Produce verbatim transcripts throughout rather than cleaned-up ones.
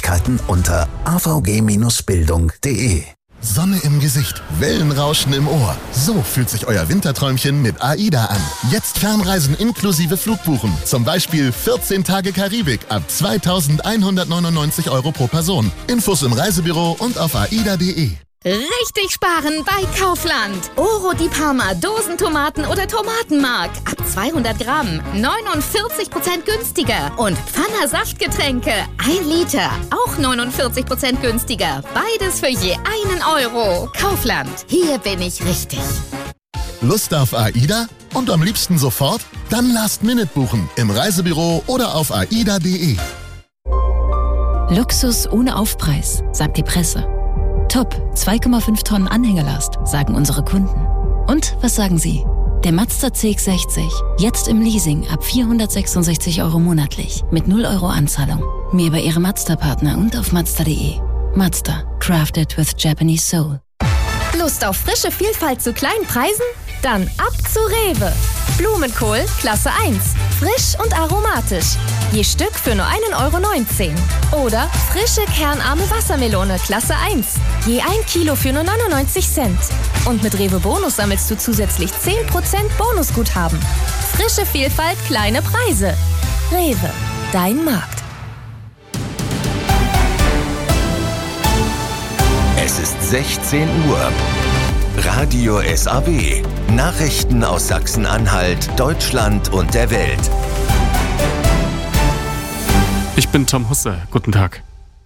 Möglichkeiten unter a v g Bindestrich bildung punkt d e. Sonne im Gesicht, Wellenrauschen im Ohr. So fühlt sich euer Winterträumchen mit AIDA an. Jetzt Fernreisen inklusive Flugbuchen. Zum Beispiel vierzehn Tage Karibik ab zweitausendeinhundertneunundneunzig Euro pro Person. Infos im Reisebüro und auf aida punkt d e. Richtig sparen bei Kaufland. Oro di Parma Dosentomaten oder Tomatenmark. Ab zweihundert Gramm neunundvierzig Prozent günstiger. Und Pfanner Saftgetränke ein Liter. Auch neunundvierzig Prozent günstiger. Beides für je einen Euro. Kaufland. Hier bin ich richtig. Lust auf AIDA? Und am liebsten sofort? Dann Last Minute buchen. Im Reisebüro oder auf aida punkt d e. Luxus ohne Aufpreis, sagt die Presse. Top, zwei Komma fünf Tonnen Anhängerlast, sagen unsere Kunden. Und was sagen Sie? Der Mazda C X sechzig, jetzt im Leasing ab vierhundertsechsundsechzig Euro monatlich, mit null Euro Anzahlung. Mehr über Ihre Mazda-Partner und auf mazda punkt d e. Mazda, crafted with Japanese soul. Lust auf frische Vielfalt zu kleinen Preisen? Dann ab zu Rewe. Blumenkohl Klasse eins. Frisch und aromatisch. Je Stück für nur einen Euro neunzehn. Oder frische kernarme Wassermelone Klasse eins. Je ein Kilo für nur neunundneunzig Cent. Und mit Rewe Bonus sammelst du zusätzlich zehn Prozent Bonusguthaben. Frische Vielfalt, kleine Preise. Rewe, dein Markt. Es ist sechzehn Uhr. Radio S A W. Nachrichten aus Sachsen-Anhalt, Deutschland und der Welt. Ich bin Tom Husse. Guten Tag.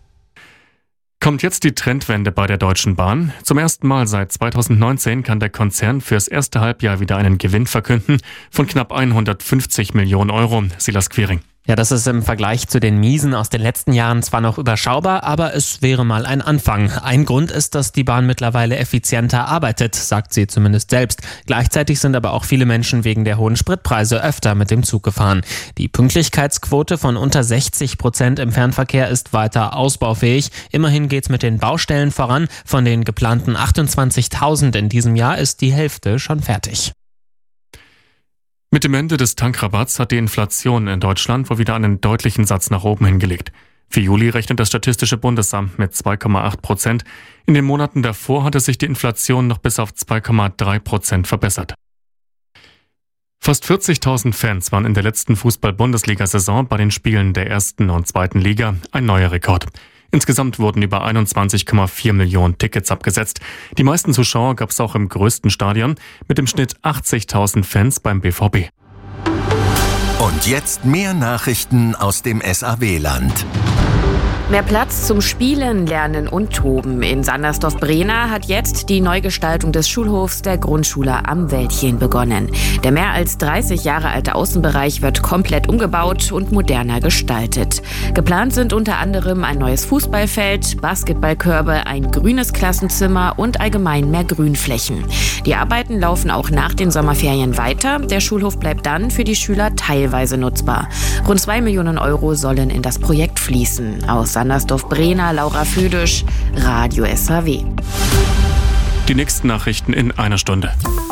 Kommt jetzt die Trendwende bei der Deutschen Bahn? Zum ersten Mal seit zweitausendneunzehn kann der Konzern fürs erste Halbjahr wieder einen Gewinn verkünden von knapp hundertfünfzig Millionen Euro. Silas Quiring. Ja, das ist im Vergleich zu den Miesen aus den letzten Jahren zwar noch überschaubar, aber es wäre mal ein Anfang. Ein Grund ist, dass die Bahn mittlerweile effizienter arbeitet, sagt sie zumindest selbst. Gleichzeitig sind aber auch viele Menschen wegen der hohen Spritpreise öfter mit dem Zug gefahren. Die Pünktlichkeitsquote von unter sechzig Prozent im Fernverkehr ist weiter ausbaufähig. Immerhin geht's mit den Baustellen voran. Von den geplanten achtundzwanzigtausend in diesem Jahr ist die Hälfte schon fertig. Mit dem Ende des Tankrabatts hat die Inflation in Deutschland wohl wieder einen deutlichen Satz nach oben hingelegt. Für Juli rechnet das Statistische Bundesamt mit zwei Komma acht Prozent. In den Monaten davor hatte sich die Inflation noch bis auf zwei Komma drei Prozent verbessert. Fast vierzigtausend Fans waren in der letzten Fußball-Bundesliga-Saison bei den Spielen der ersten und zweiten Liga, ein neuer Rekord. Insgesamt wurden über einundzwanzig Komma vier Millionen Tickets abgesetzt. Die meisten Zuschauer gab es auch im größten Stadion mit im Schnitt achtzigtausend Fans beim B V B. Und jetzt mehr Nachrichten aus dem S A W-Land. Mehr Platz zum Spielen, Lernen und Toben. In Sandersdorf-Brena hat jetzt die Neugestaltung des Schulhofs der Grundschule am Wäldchen begonnen. Der mehr als dreißig Jahre alte Außenbereich wird komplett umgebaut und moderner gestaltet. Geplant sind unter anderem ein neues Fußballfeld, Basketballkörbe, ein grünes Klassenzimmer und allgemein mehr Grünflächen. Die Arbeiten laufen auch nach den Sommerferien weiter. Der Schulhof bleibt dann für die Schüler teilweise nutzbar. Rund zwei Millionen Euro sollen in das Projekt fließen. Aus Sandersdorf-Brena, Laura Födisch, Radio S A W. Die nächsten Nachrichten in einer Stunde.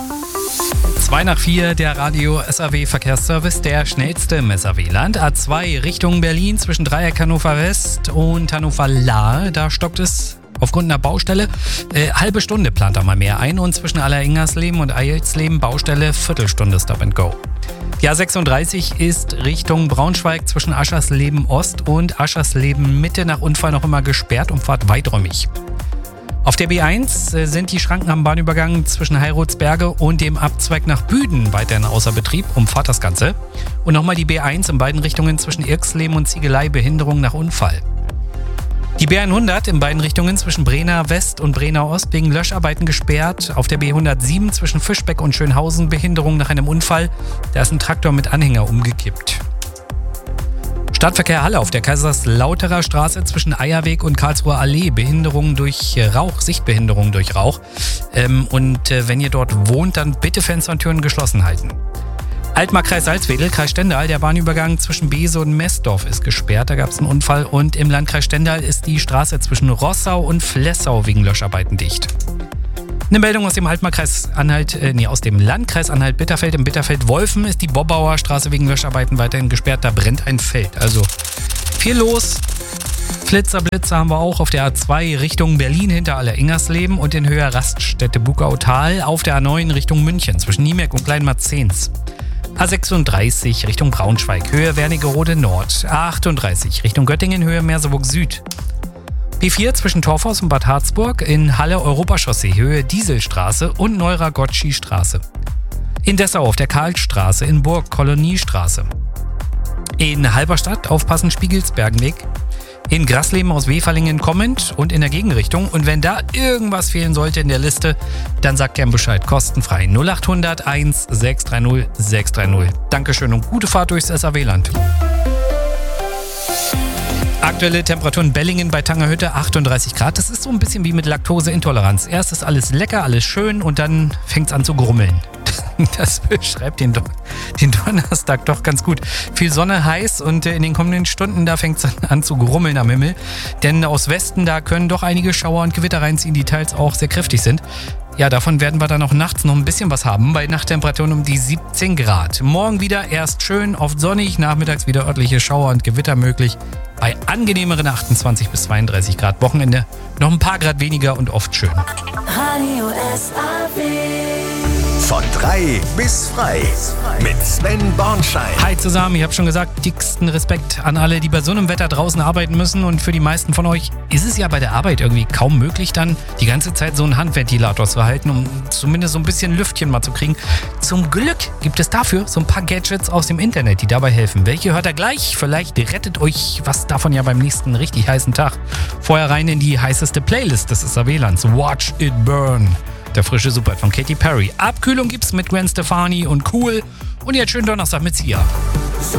zwei nach vier, der Radio S A W Verkehrsservice, der schnellste im S A W-Land. A zwei Richtung Berlin zwischen Dreieck Hannover West und Hannover Lahr. Da stockt es aufgrund einer Baustelle. Äh, halbe Stunde plant da mal mehr ein. Und zwischen Alleringersleben und Eilsleben Baustelle Viertelstunde Stop and Go. Die A sechsunddreißig ist Richtung Braunschweig zwischen Aschersleben Ost und Aschersleben Mitte nach Unfall noch immer gesperrt und fahrt weiträumig. Auf der B eins sind die Schranken am Bahnübergang zwischen Heiratsberge und dem Abzweig nach Büden weiterhin außer Betrieb, umfahrt das Ganze. Und nochmal die B eins in beiden Richtungen zwischen Irksleben und Ziegelei, Behinderung nach Unfall. Die B hundert in beiden Richtungen zwischen Brena West und Brena Ost wegen Löscharbeiten gesperrt. Auf der B hundertsieben zwischen Fischbeck und Schönhausen Behinderung nach einem Unfall. Da ist ein Traktor mit Anhänger umgekippt. Stadtverkehr Halle auf der Kaiserslauterer Straße zwischen Eierweg und Karlsruher Allee. Behinderung durch Rauch, Sichtbehinderung durch Rauch. Ähm, und äh, wenn ihr dort wohnt, dann bitte Fenster und Türen geschlossen halten. Altmark-Kreis Salzwedel, Kreis Stendal, der Bahnübergang zwischen Bese und Messdorf ist gesperrt. Da gab es einen Unfall. Und im Landkreis Stendal ist die Straße zwischen Rossau und Flessau wegen Löscharbeiten dicht. Eine Meldung aus dem Altmark-Kreis Anhalt, äh, nee, aus dem Landkreis Anhalt-Bitterfeld. Im Bitterfeld-Wolfen ist die Bobbauer Straße wegen Löscharbeiten weiterhin gesperrt. Da brennt ein Feld. Also viel los. Flitzer, Blitzer haben wir auch auf der A zwei Richtung Berlin hinter Aller-Ingersleben und in Höhe Raststätte Bugautal auf der A neun Richtung München zwischen Niemerk und Kleinmarzens. A sechsunddreißig Richtung Braunschweig, Höhe Wernigerode Nord. A achtunddreißig Richtung Göttingen, Höhe Merseburg Süd. B vier zwischen Torfhaus und Bad Harzburg, in Halle Europachaussee, Höhe Dieselstraße und Neura-Gottschi-Straße. In Dessau auf der Karlstraße, in Burg Koloniestraße. In Halberstadt aufpassen Spiegelsbergenweg. In Grasleben aus Weferlingen kommend und in der Gegenrichtung. Und wenn da irgendwas fehlen sollte in der Liste, dann sagt gern Bescheid. Kostenfrei null acht hundert eins sechs drei null sechs drei null. Dankeschön und gute Fahrt durchs S A W-Land. Aktuelle Temperatur in Bellingen bei Tangerhütte achtunddreißig Grad. Das ist so ein bisschen wie mit Laktoseintoleranz. Erst ist alles lecker, alles schön und dann fängt es an zu grummeln. Das beschreibt den, Don- den Donnerstag doch ganz gut. Viel Sonne, heiß und in den kommenden Stunden, da fängt es an zu grummeln am Himmel. Denn aus Westen, da können doch einige Schauer und Gewitter reinziehen, die teils auch sehr kräftig sind. Ja, davon werden wir dann auch nachts noch ein bisschen was haben, bei Nachttemperaturen um die siebzehn Grad. Morgen wieder erst schön, oft sonnig, nachmittags wieder örtliche Schauer und Gewitter möglich. Bei angenehmeren achtundzwanzig bis zweiunddreißig Grad. Wochenende noch ein paar Grad weniger und oft schön. Radio S A W. Von drei bis frei mit Sven Bornschein. Hi zusammen, ich habe schon gesagt, dicksten Respekt an alle, die bei so einem Wetter draußen arbeiten müssen. Und für die meisten von euch ist es ja bei der Arbeit irgendwie kaum möglich, dann die ganze Zeit so einen Handventilator zu halten, um zumindest so ein bisschen Lüftchen mal zu kriegen. Zum Glück gibt es dafür so ein paar Gadgets aus dem Internet, die dabei helfen. Welche hört ihr gleich? Vielleicht rettet euch was davon ja beim nächsten richtig heißen Tag. Vorher rein in die heißeste Playlist des S A W-Lands. Watch It Burn. Der frische Super von Katy Perry. Abkühlung gibt's mit Gwen Stefani und Cool. Und jetzt schönen Donnerstag mit Sia. So